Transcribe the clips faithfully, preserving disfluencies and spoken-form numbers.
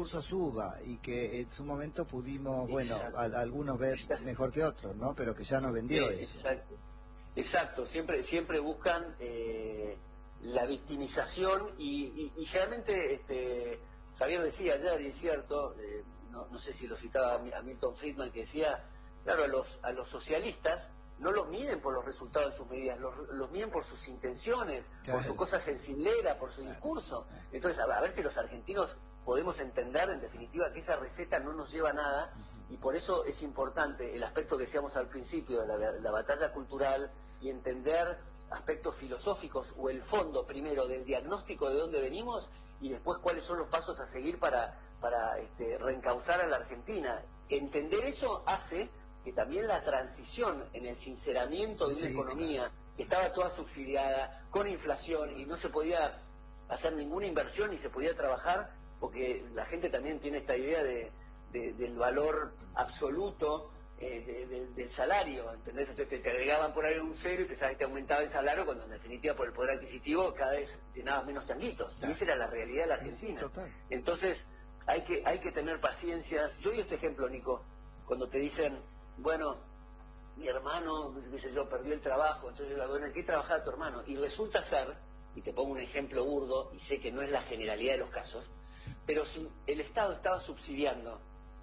discurso suba y que en su momento pudimos, bueno, a, algunos ver Exacto. mejor que otros, ¿no? Pero que ya nos vendió Eh, eso. Exacto, exacto. Siempre, siempre buscan eh, la victimización y, y, y generalmente, este, Javier decía ayer, y es cierto, eh, no, no sé si lo citaba a Milton Friedman, que decía, claro, a los, a los socialistas no los miden por los resultados de sus medidas, los, los miden por sus intenciones, claro, por su cosa sensiblera, por su discurso. Entonces, a, a ver si los argentinos podemos entender, en definitiva, que esa receta no nos lleva a nada, y por eso es importante el aspecto que decíamos al principio de la, la batalla cultural, y entender aspectos filosóficos o el fondo primero del diagnóstico de dónde venimos y después cuáles son los pasos a seguir para, para este, reencauzar a la Argentina. Entender eso hace que también la transición en el sinceramiento de una sí, economía claro, que estaba toda subsidiada, con inflación, y no se podía hacer ninguna inversión ni se podía trabajar, porque la gente también tiene esta idea de, de, del valor absoluto eh, de, de, del salario, ¿entendés? Entonces te, te agregaban por ahí un cero y pensabas que te aumentaba el salario, cuando en definitiva por el poder adquisitivo cada vez llenabas menos changuitos, claro, y esa era la realidad de la Argentina. Sí, total. Entonces hay que, hay que tener paciencia. Yo doy este ejemplo, Nico, cuando te dicen, bueno, mi hermano, dice yo, perdió el trabajo, entonces yo digo, bueno, ¿en qué trabajaba tu hermano? Y resulta ser, y te pongo un ejemplo burdo, y sé que no es la generalidad de los casos, pero si el Estado estaba subsidiando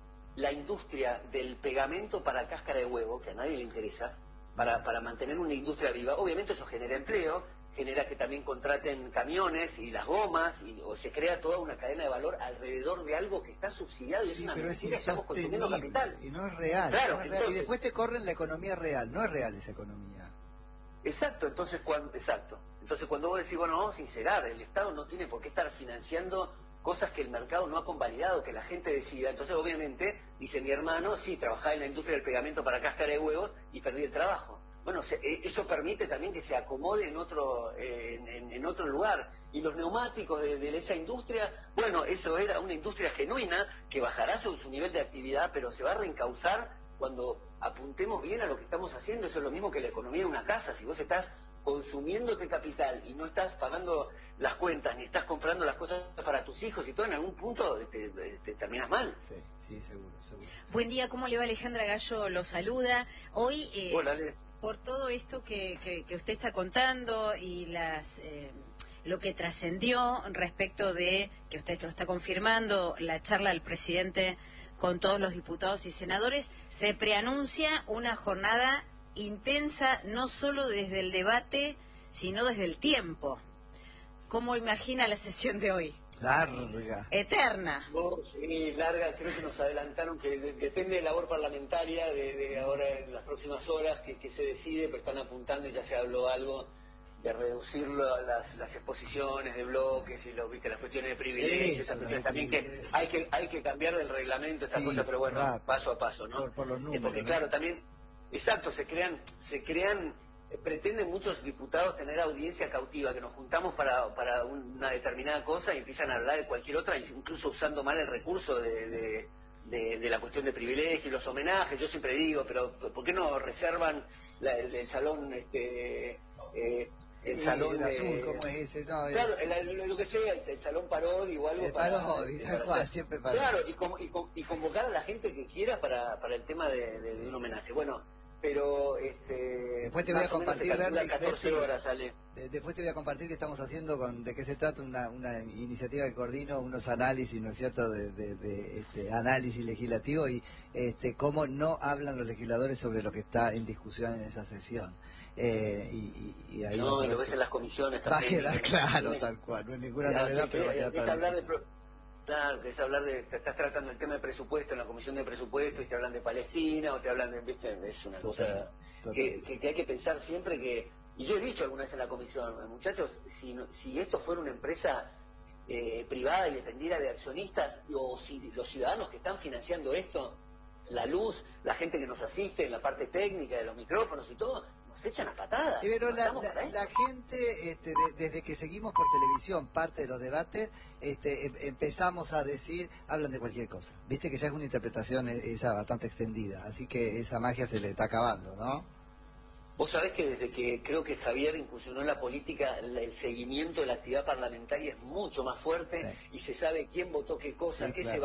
la industria del pegamento para cáscara de huevo, que a nadie le interesa, para, para mantener una industria viva, obviamente eso genera empleo, genera que también contraten camiones y las gomas, y, o se crea toda una cadena de valor alrededor de algo que está subsidiado y sí, es una pero mentira, es estamos consumiendo capital. Y no es real, claro, no es entonces, real. Y después te corren la economía real, no es real esa economía. Exacto, entonces cuando, exacto. Entonces cuando vos decís, bueno, vamos a sincerar, el Estado no tiene por qué estar financiando cosas que el mercado no ha convalidado, que la gente decida. Entonces obviamente, dice mi hermano, sí, trabajaba en la industria del pegamento para cáscara de huevos y perdí el trabajo. Bueno, se, eso permite también que se acomode en otro eh, en, en otro lugar. Y los neumáticos de, de esa industria, bueno, eso era una industria genuina que bajará su, su nivel de actividad, pero se va a reencauzar cuando apuntemos bien a lo que estamos haciendo. Eso es lo mismo que la economía de una casa. Si vos estás consumiéndote capital y no estás pagando las cuentas ni estás comprando las cosas para tus hijos y todo, en algún punto te, te, te terminas mal. Sí, sí, seguro, seguro. Buen día, ¿cómo le va? Alejandra Gallo lo saluda. Hoy, eh, Hola, Ale. Por todo esto que, que, que usted está contando y las eh, lo que trascendió respecto de, que usted lo está confirmando, la charla del presidente con todos los diputados y senadores, se preanuncia una jornada intensa, no solo desde el debate, sino desde el tiempo. ¿Cómo imagina la sesión de hoy? Larga. Eterna. Oh, sí, larga. Creo que nos adelantaron que de, depende de la labor parlamentaria de, de ahora en las próximas horas que, que se decide, pero están apuntando y ya se habló algo de reducir las, las exposiciones de bloques y lo, ¿viste? Las cuestiones de privilegios, Eso, cuestiones no también que hay que hay que cambiar del reglamento esas sí, cosas, pero bueno, rap, paso a paso, ¿no? Por, por los números, eh, porque ¿no? claro, también, exacto, se crean, se crean pretenden muchos diputados tener audiencia cautiva, que nos juntamos para, para una determinada cosa y empiezan a hablar de cualquier otra, incluso usando mal el recurso de, de, de, de la cuestión de privilegios, los homenajes. Yo siempre digo, pero ¿por qué no reservan la, el, el salón, este eh, el sí, salón el de, azul, ¿cómo es ese? No, claro, el, el, lo que sea, el, el salón Parodi o algo el para, Parodi, para tal cual, hacer, siempre Parodi. claro, y, com, y, com, y convocar a la gente que quiera para, para el tema de, de, de un homenaje. Bueno, pero este después te voy a compartir, Berti, catorce horas, sale. Después te voy a compartir que estamos haciendo, con de qué se trata, una, una iniciativa que coordino, unos análisis, ¿no es cierto?, de, de, de este, análisis legislativo, y este cómo no hablan los legisladores sobre lo que está en discusión en esa sesión. Eh, y, y, y ahí no, y lo ves en las comisiones va a también. quedar claro, tal cual, no es ninguna claro, novedad, que, pero va a quedar es para hablar de pro... Claro, que es hablar de, te estás tratando el tema de presupuesto en la comisión de presupuesto, sí, y te hablan de Palestina o te hablan de, viste, es una total, cosa total. Que, que, que hay que pensar siempre que, y yo he dicho alguna vez en la comisión, muchachos, si, no, si esto fuera una empresa eh, privada y dependiera de accionistas, o si los ciudadanos que están financiando esto, la luz, la gente que nos asiste en la parte técnica de los micrófonos y todo, nos echan a patadas. Pero ¿No la, la, la gente, este, de, desde que seguimos por televisión parte de los debates, este, em, empezamos a decir, hablan de cualquier cosa. Viste que ya es una interpretación esa bastante extendida, así que esa magia se le está acabando, ¿no? Vos sabés que desde que creo que Javier incursionó en la política, el seguimiento de la actividad parlamentaria es mucho más fuerte, sí, y se sabe quién votó qué cosa, sí, qué claro. se va